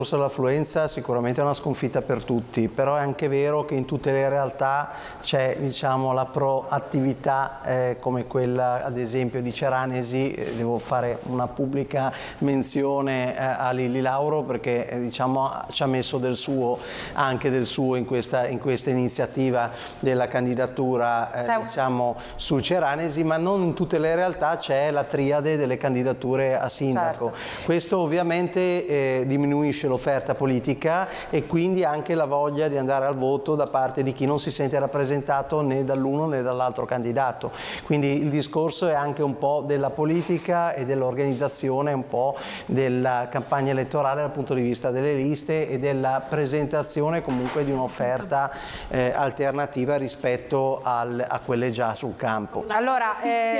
L'affluenza sicuramente è una sconfitta per tutti, però è anche vero che in tutte le realtà c'è, diciamo, la proattività come quella ad esempio di Ceranesi. Devo fare una pubblica menzione a Lilli Lauro perché diciamo, ci ha messo anche del suo in questa iniziativa della candidatura diciamo, su Ceranesi, ma non in tutte le realtà c'è la triade delle candidature a sindaco. Certo. Questo ovviamente diminuisce l'offerta politica e quindi anche la voglia di andare al voto da parte di chi non si sente rappresentato né dall'uno né dall'altro candidato. Quindi il discorso è anche un po' della politica e dell'organizzazione, un po' della campagna elettorale dal punto di vista delle liste e della presentazione comunque di un'offerta alternativa rispetto a quelle già sul campo. Allora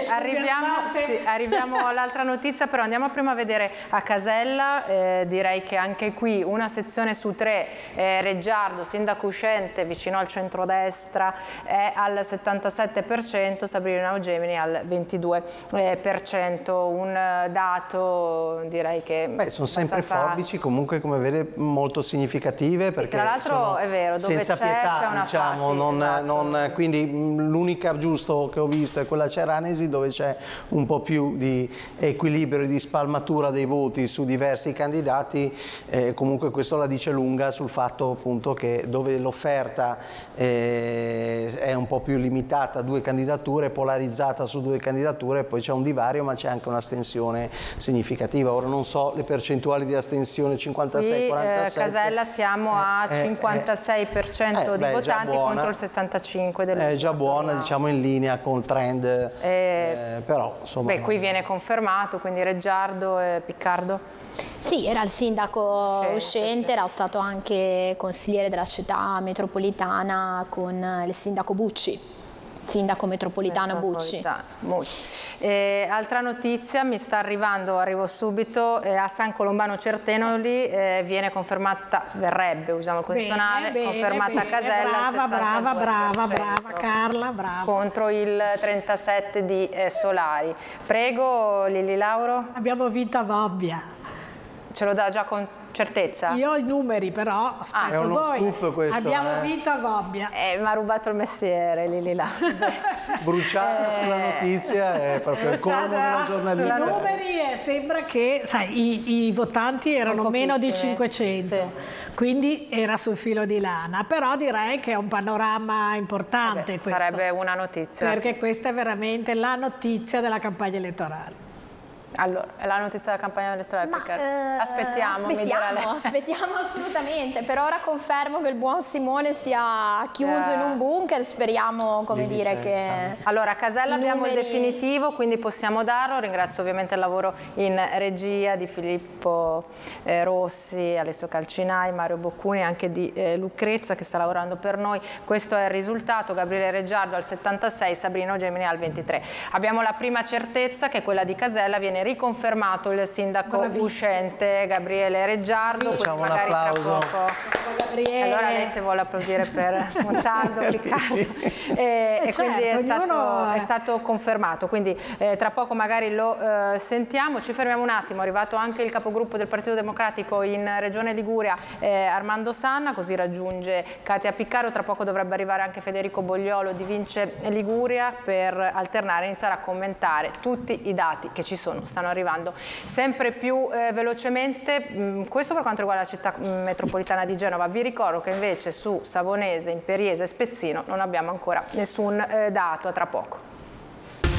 arriviamo all'altra notizia, però andiamo prima a vedere a Casella. Direi che anche qui una sezione su 3, Reggiardo, sindaco uscente vicino al centrodestra, è al 77%, Sabrina Gemini al 22%, un dato direi che sono sempre forbici, comunque come vede molto significative, perché tra l'altro è vero, dove senza pietà, c'è una diciamo, quindi l'unica giusto che ho visto è quella Ceranesi, dove c'è un po' più di equilibrio e di spalmatura dei voti su diversi candidati. Comunque questo la dice lunga sul fatto appunto che dove l'offerta è un po' più limitata a 2 candidature, polarizzata su 2 candidature, poi c'è un divario ma c'è anche un'astensione significativa. Ora non so le percentuali di astensione, 56-47. Casella siamo a 56% di votanti contro il 65% del è già buona, diciamo, in linea con il trend, però insomma. Qui viene confermato, quindi Reggiardo e Piccardo? Sì, era il sindaco uscente, era stato anche consigliere della città metropolitana con il sindaco Bucci. Sindaco metropolitano Bucci. Altra notizia, arrivo subito, a San Colombano Certenoli viene confermata, usiamo il condizionale, confermata Casella. Brava Carla, brava. Contro il 37 di Solari. Prego Lilli Lauro. Abbiamo vinto a Bobbia. Ce lo dà già con certezza? Io ho i numeri, però aspetto è uno voi. Scoop questo, abbiamo vinto a Bobbia. Mi ha rubato il messiere Lilli Lauro. Bruciata sulla notizia è proprio il colmo della giornalista. I numeri sembra che, sai, i votanti erano meno di 500, quindi era sul filo di lana, però direi che è un panorama importante questo. Sarebbe una notizia. Perché questa è veramente la notizia della campagna elettorale. Allora, è la notizia della campagna elettorale, aspettiamo assolutamente. Per ora confermo che il buon Simone sia chiuso in un bunker, speriamo, come dire, che... Allora, a Casella abbiamo il definitivo, quindi possiamo darlo. Ringrazio ovviamente il lavoro in regia di Filippo Rossi, Alessio Calcinai, Mario Boccuni e anche di Lucrezza che sta lavorando per noi. Questo è il risultato: Gabriele Reggiardo al 76, Sabrina Gemini al 23. Abbiamo la prima certezza, che è quella di Casella, viene riconfermato il sindaco uscente Gabriele Reggiardo. Facciamo un applauso. Allora lei se vuole applaudire per Montaldo, Riccardo. E quindi è stato confermato, quindi tra poco magari lo sentiamo. Ci fermiamo un attimo, è arrivato anche il capogruppo del Partito Democratico in Regione Liguria, Armando Sanna, così raggiunge Katia Piccaro. Tra poco dovrebbe arrivare anche Federico Bogliolo di Vince Liguria per alternare e iniziare a commentare tutti i dati che ci stanno arrivando sempre più velocemente. Questo per quanto riguarda la città metropolitana di Genova. Vi ricordo che invece su Savonese, Imperiese e Spezzino non abbiamo ancora nessun dato. A tra poco.